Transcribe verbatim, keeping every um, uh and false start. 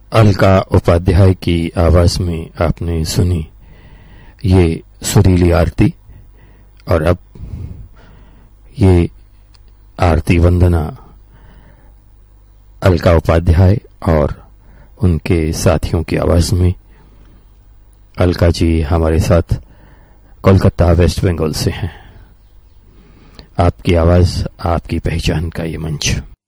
अलका उपाध्याय की आवाज में आपने सुनी ये सुरीली आरती। और अब ये आरती वंदना अलका उपाध्याय और उनके साथियों की आवाज में। अलका जी हमारे साथ कोलकाता वेस्ट बंगाल से हैं। आपकी आवाज, आपकी पहचान का ये मंच।